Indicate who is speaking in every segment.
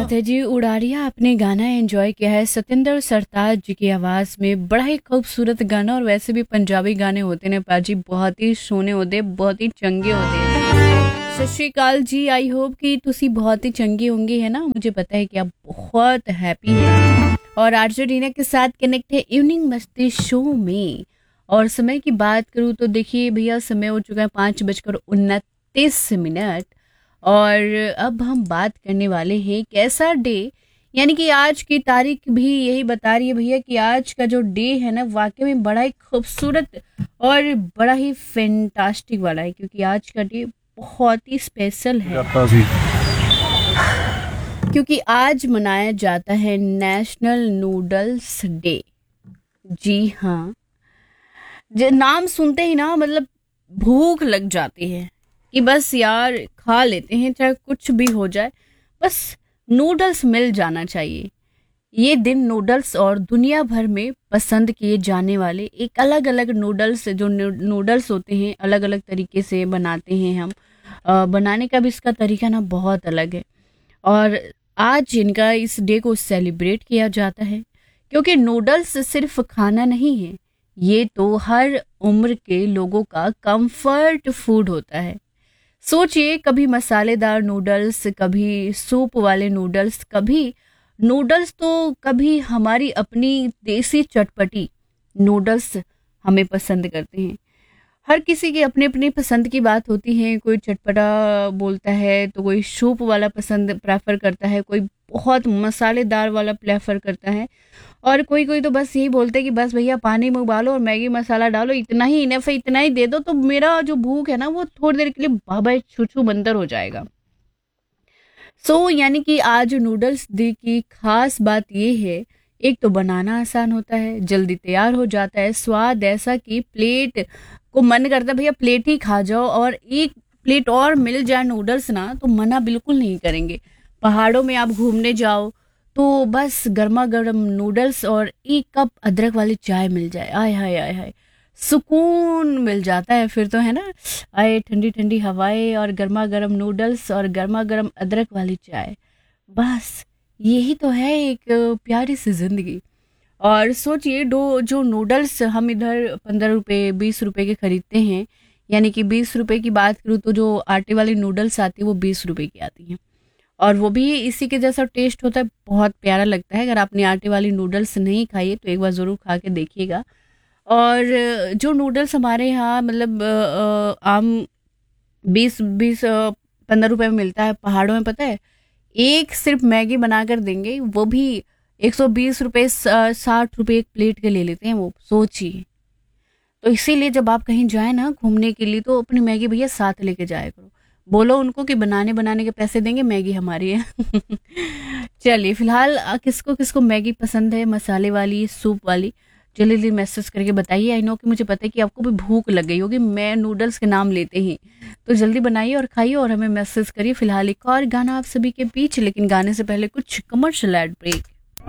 Speaker 1: बात है जी। उड़ारिया आपने गाना एंजॉय किया है सतेंद्र सरताज जी की आवाज़ में। बड़ा ही खूबसूरत गाना। और वैसे भी पंजाबी गाने होते हैं पाजी, बहुत ही सोने होते, बहुत ही चंगे होते हैं। सत श्री अकाल जी। आई होप कि तुसी बहुत ही चंगे होंगे, है ना। मुझे पता है कि आप बहुत हैप्पी हैं। और आरजे रीना के साथ कनेक्ट है इवनिंग मस्ती शो में। और समय की बात करूँ तो देखिए भैया, समय हो चुका है 5:29। और अब हम बात करने वाले हैं कैसा डे, यानी कि आज की तारीख भी यही बता रही है भैया कि आज का जो डे है ना वाकई में बड़ा ही खूबसूरत और बड़ा ही फैंटास्टिक वाला है, क्योंकि आज का डे बहुत ही स्पेशल है। क्योंकि आज मनाया जाता है नेशनल नूडल्स डे। जी हाँ, जो नाम सुनते ही ना मतलब भूख लग जाती है कि बस यार खा लेते हैं, चाहे कुछ भी हो जाए, बस नूडल्स मिल जाना चाहिए। ये दिन नूडल्स और दुनिया भर में पसंद किए जाने वाले एक अलग अलग नूडल्स, जो नूडल्स होते हैं अलग अलग तरीके से बनाते हैं हम। बनाने का भी इसका तरीका ना बहुत अलग है। और आज इनका इस डे को सेलिब्रेट किया जाता है, क्योंकि नूडल्स सिर्फ खाना नहीं है, ये तो हर उम्र के लोगों का कंफर्ट फूड होता है। सोचिए, कभी मसालेदार नूडल्स, कभी सूप वाले नूडल्स, कभी नूडल्स तो कभी हमारी अपनी देसी चटपटी नूडल्स हमें पसंद करते हैं। हर किसी की अपनी अपनी पसंद की बात होती है। कोई चटपटा बोलता है तो कोई सूप वाला पसंद प्रेफर करता है, कोई बहुत मसालेदार वाला प्रेफर करता है, और कोई कोई तो बस यही बोलते हैं कि बस भैया पानी में उबालो और मैगी मसाला डालो, इतना ही इनफ है, इतना ही दे दो तो मेरा जो भूख है ना वो थोड़ी देर के लिए बाबा छू छू बंदर हो जाएगा। यानी कि आज नूडल्स डे की खास बात ये है, एक तो बनाना आसान होता है, जल्दी तैयार हो जाता है, स्वाद ऐसा कि प्लेट को मन करता है भैया प्लेट ही खा जाओ, और एक प्लेट और मिल जाए नूडल्स ना तो मना बिल्कुल नहीं करेंगे। पहाड़ों में आप घूमने जाओ तो बस गर्मा गर्म नूडल्स और एक कप अदरक वाली चाय मिल जाए, आय हाय आय हाय, सुकून मिल जाता है फिर तो, है ना। आए ठंडी ठंडी हवाएं और गर्मा गर्म नूडल्स और गर्मा गर्म अदरक वाली चाय, बस यही तो है एक प्यारी सी जिंदगी। और सोचिए, जो नूडल्स हम इधर 15 रुपए 20 रुपए के खरीदते हैं, यानी कि 20 रुपए की बात करूँ तो जो आटे वाली नूडल्स आती है वो 20 रुपए की आती हैं, और वो भी इसी के जैसा टेस्ट होता है, बहुत प्यारा लगता है। अगर आपने आटे वाली नूडल्स नहीं खाई है तो एक बार ज़रूर खा के देखिएगा। और जो नूडल्स हमारे यहाँ मतलब आम 20-20 15 रुपए में मिलता है, पहाड़ों में पता है एक सिर्फ मैगी बनाकर देंगे, वो भी 120 रुपए 60 रुपए एक प्लेट के ले लेते हैं वो, सोचिए। तो इसीलिए जब आप कहीं जाए ना घूमने के लिए तो अपनी मैगी भैया साथ लेके जाया करो, बोलो उनको कि बनाने के पैसे देंगे, मैगी हमारी है। चलिए फिलहाल किसको किसको मैगी पसंद है, मसाले वाली सूप वाली, जल्दी मैसेज करके बताइए। आई नो कि मुझे पता है कि आपको भी भूख लग गई होगी मैं नूडल्स के नाम लेते ही, तो जल्दी बनाइए और खाइए और हमें मैसेज करिए। फिलहाल एक और गाना आप सभी के बीच, लेकिन गाने से पहले कुछ commercial add break.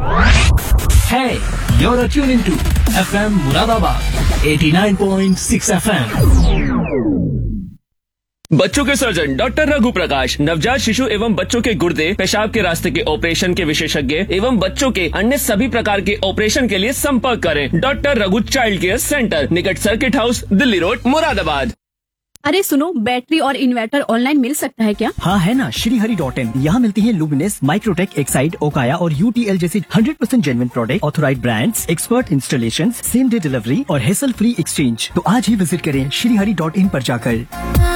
Speaker 2: Hey, you're tuned into FM Muradabad 89.6 FM.
Speaker 3: बच्चों के सर्जन डॉक्टर रघु प्रकाश नवजात शिशु एवं बच्चों के गुर्दे पेशाब के रास्ते के ऑपरेशन के विशेषज्ञ एवं बच्चों के अन्य सभी प्रकार के ऑपरेशन के लिए संपर्क करें। Doctor Raghu child care centre, निकट circuit house, Delhi road, Moradabad.
Speaker 4: अरे सुनो, बैटरी और इन्वर्टर ऑनलाइन मिल सकता है क्या?
Speaker 5: हाँ है ना, श्रीहरि.in। यहाँ मिलती हैं लुमिनस, माइक्रोटेक, एक्साइड, ओकाया और UTL जैसे 100% genuine product, authorised brands, expert installations, same day delivery और हेसल फ्री एक्सचेंज। तो आज ही विजिट करें श्रीहरि.in पर जाकर।